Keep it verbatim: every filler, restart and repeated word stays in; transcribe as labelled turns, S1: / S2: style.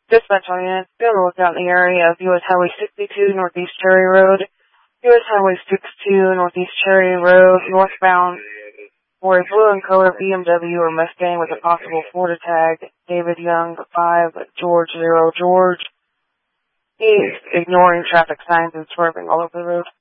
S1: Dispatch on units, be on the lookout in the area of U S Highway sixty-two, Northeast Cherry Road, U S Highway sixty-two, Northeast Cherry Road, northbound, for a blue and color B M W or Mustang with a possible Florida tag, David Young, five, George, zero, George. He's ignoring traffic signs and swerving all over the road.